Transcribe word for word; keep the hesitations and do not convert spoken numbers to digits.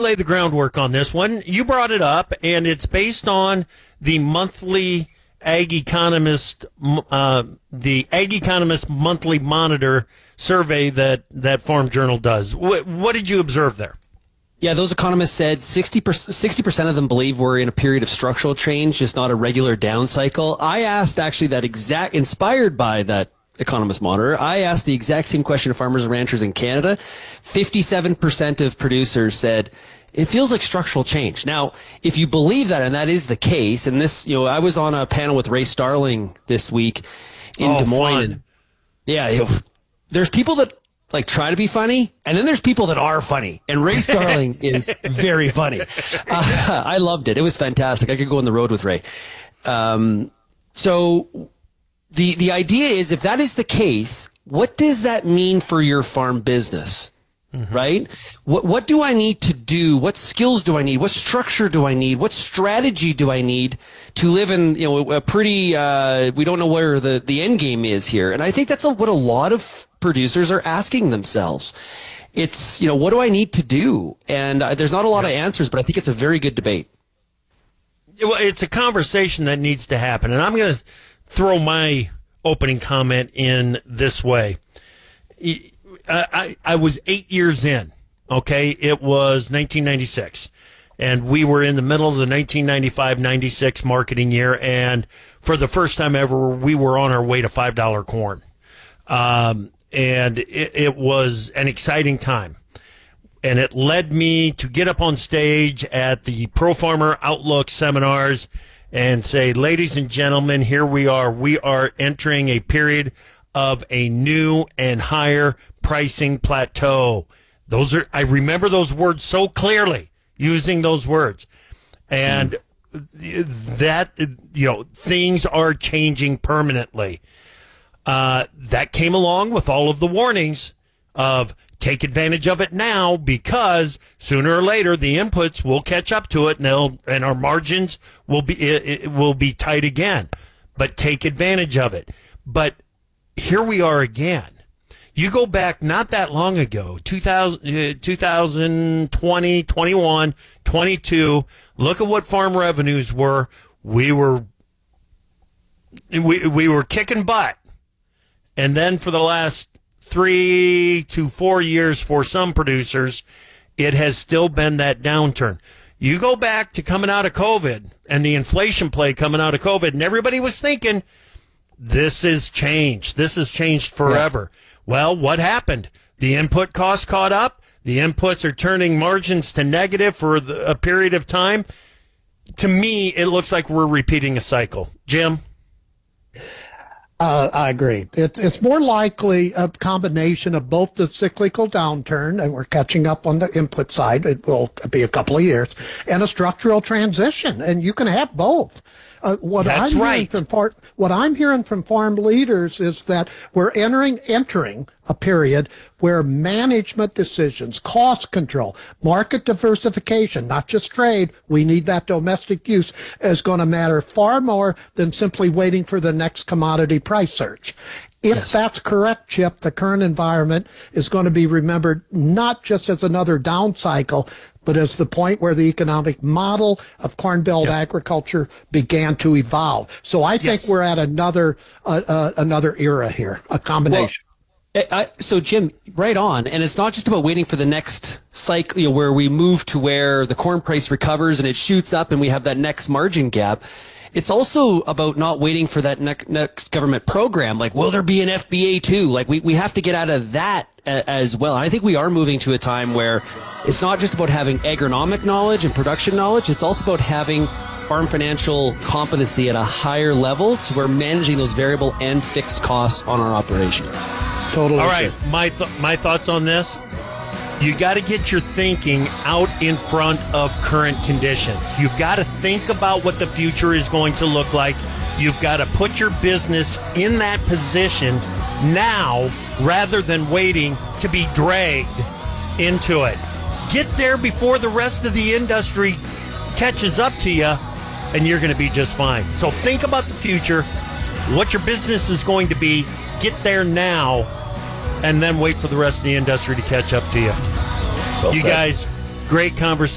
lay the groundwork on this one. You brought it up, and it's based on the monthly Ag Economist, uh, the Ag Economist Monthly Monitor survey that, that Farm Journal does. What, what did you observe there? Yeah, those economists said sixty percent, sixty percent of them believe we're in a period of structural change, just not a regular down cycle. I asked actually that exact, inspired by that Economist Monitor, I asked the exact same question to farmers and ranchers in Canada. fifty-seven percent of producers said it feels like structural change. Now, if you believe that, and that is the case, and this, you know, I was on a panel with Ray Starling this week in oh, Des Moines. And, yeah, you know, there's people that like try to be funny, and then there's people that are funny. And Ray Starling is very funny. Uh, I loved it. It was fantastic. I could go on the road with Ray. Um, so the the idea is, if that is the case, what does that mean for your farm business? Mm-hmm. Right? What what do I need to do? What skills do I need? What structure do I need? What strategy do I need to live in, you know, a pretty, uh, we don't know where the, the end game is here. And I think that's a, what a lot of producers are asking themselves. It's, you know, what do I need to do? And uh, there's not a lot of answers, but I think it's a very good debate. Well, it's a conversation that needs to happen. And I'm going to throw my opening comment in this way. I, I was eight years in, okay? It was nineteen ninety-six, and we were in the middle of the nineteen ninety-five ninety-six marketing year, and for the first time ever, we were on our way to five dollar corn. Um, and it, it was an exciting time. And it led me to get up on stage at the Pro Farmer Outlook seminars and say, ladies and gentlemen, here we are. We are entering a period of a new and higher pricing plateau. Those are, I remember those words so clearly, using those words. And mm. that, you know, things are changing permanently. Uh, that came along with all of the warnings of take advantage of it now, because sooner or later the inputs will catch up to it, and they'll, and our margins will be, it, it will be tight again. But take advantage of it. But here we are again. You go back not that long ago, two thousand, uh, twenty twenty, twenty-one, twenty-two. Look at what farm revenues were. We were we we were kicking butt. And then for the last three to four years for some producers, it has still been that downturn. You go back to coming out of COVID and the inflation play coming out of COVID, and everybody was thinking, this is changed. This has changed forever. Yeah. Well, what happened? The input costs caught up. The inputs are turning margins to negative for the, a period of time. To me, it looks like we're repeating a cycle. Jim? Uh, I agree. It's it's more likely a combination of both the cyclical downturn, and we're catching up on the input side. It will be a couple of years, and a structural transition, and you can have both. Uh, what That's I'm right. hearing from far, what I'm hearing from farm leaders is that we're entering entering a period where management decisions, cost control, market diversification, not just trade, we need that domestic use, is going to matter far more than simply waiting for the next commodity price surge. If yes. that's correct, Chip, the current environment is going to be remembered not just as another down cycle, but as the point where the economic model of Corn Belt yep. agriculture began to evolve. So I think yes. we're at another uh, uh, another era here, a combination. Well, I, so, Jim, right on. And it's not just about waiting for the next cycle, you know, where we move to where the corn price recovers and it shoots up and we have that next margin gap. It's also about not waiting for that ne- next government program. Like, will there be an F B A too? Like, we, we have to get out of that a- as well. And I think we are moving to a time where it's not just about having agronomic knowledge and production knowledge. It's also about having farm financial competency at a higher level to where managing those variable and fixed costs on our operation. Totally. All right, my th- my thoughts on this. You got to get your thinking out in front of current conditions. You've got to think about what the future is going to look like. You've got to put your business in that position now rather than waiting to be dragged into it. Get there before the rest of the industry catches up to you, and you're going to be just fine. So think about the future, what your business is going to be. Get there now, and then wait for the rest of the industry to catch up to you. Well you said. Guys, great conversation.